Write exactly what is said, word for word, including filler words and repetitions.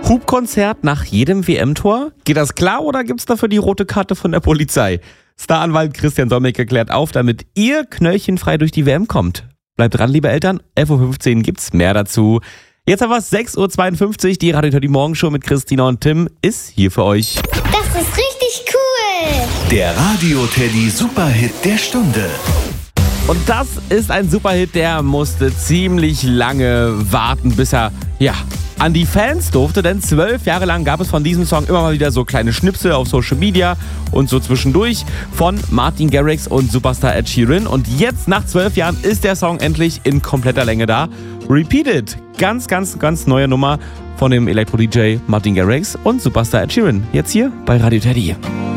Hubkonzert nach jedem W M-Tor? Geht das klar oder gibt's dafür die rote Karte von der Polizei? Staranwalt Christian Solmecke klärt auf, damit ihr knöllchenfrei durch die W M kommt. Bleibt dran, liebe Eltern. elf Uhr fünfzehn gibt's mehr dazu. Jetzt haben wir es, sechs Uhr zweiundfünfzig. Die Radio Teddy Morgenshow mit Christina und Tim ist hier für euch. Das ist richtig cool. Der Radio Teddy Superhit der Stunde. Und das ist ein Superhit, der musste ziemlich lange warten, bis er, ja, an die Fans durfte, denn zwölf Jahre lang gab es von diesem Song immer mal wieder so kleine Schnipsel auf Social Media und so zwischendurch von Martin Garrix und Superstar Ed Sheeran. Und jetzt, nach zwölf Jahren, ist der Song endlich in kompletter Länge da. Repeat It, ganz, ganz, ganz neue Nummer von dem Elektro-D J Martin Garrix und Superstar Ed Sheeran. Jetzt hier bei Radio Teddy.